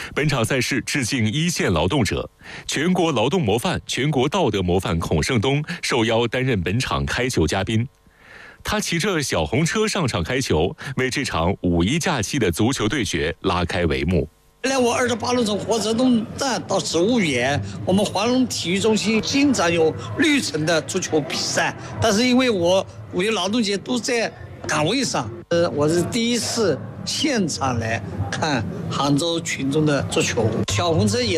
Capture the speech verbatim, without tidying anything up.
本场赛事致敬一线劳动者，全国劳动模范、全国道德模范孔胜东受邀担任本场开球嘉宾。他骑着小红车上场开球，为这场五一假期的足球对决拉开帷幕。 本来我二十八路从火车东站到植物园，我们华龙体育中心经常有绿城的足球比赛，但是因为我五一劳动节都在岗位上，呃，我是第一次现场来看杭州群众的足球。小红车也